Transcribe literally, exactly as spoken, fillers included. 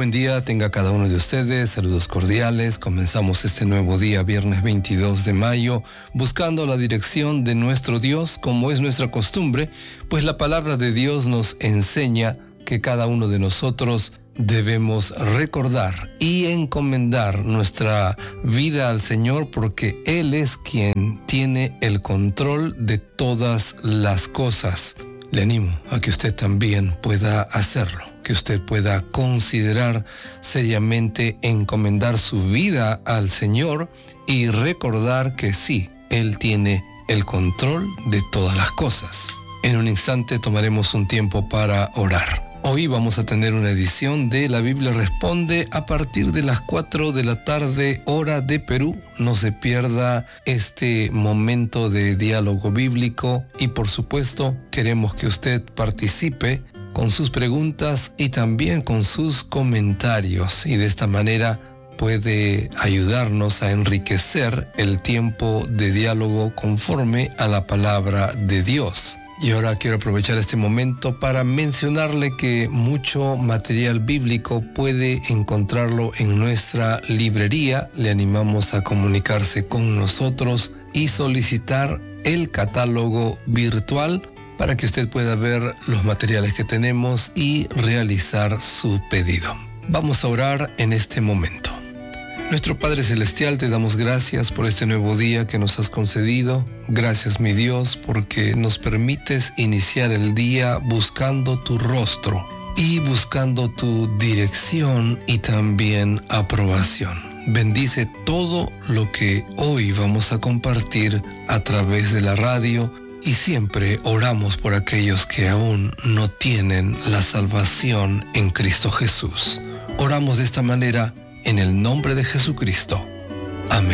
Buen día tenga cada uno de ustedes, saludos cordiales. Comenzamos este nuevo día, viernes veintidós de mayo, buscando la dirección de nuestro Dios, como es nuestra costumbre, pues la palabra de Dios nos enseña que cada uno de nosotros debemos recordar y encomendar nuestra vida al Señor, porque Él es quien tiene el control de todas las cosas. Le animo a que usted también pueda hacerlo, que usted pueda considerar seriamente encomendar su vida al Señor y recordar que sí, Él tiene el control de todas las cosas. En un instante tomaremos un tiempo para orar. Hoy vamos a tener una edición de La Biblia Responde a partir de las cuatro de la tarde, hora de Perú. No se pierda este momento de diálogo bíblico y, por supuesto, queremos que usted participe con sus preguntas y también con sus comentarios, y de esta manera puede ayudarnos a enriquecer el tiempo de diálogo conforme a la palabra de Dios. Y ahora quiero aprovechar este momento para mencionarle que mucho material bíblico puede encontrarlo en nuestra librería. Le animamos a comunicarse con nosotros y solicitar el catálogo virtual para que usted pueda ver los materiales que tenemos y realizar su pedido. Vamos a orar en este momento. Nuestro Padre Celestial, te damos gracias por este nuevo día que nos has concedido. Gracias, mi Dios, porque nos permites iniciar el día buscando tu rostro y buscando tu dirección y también aprobación. Bendice todo lo que hoy vamos a compartir a través de la radio, y siempre oramos por aquellos que aún no tienen la salvación en Cristo Jesús. Oramos de esta manera en el nombre de Jesucristo.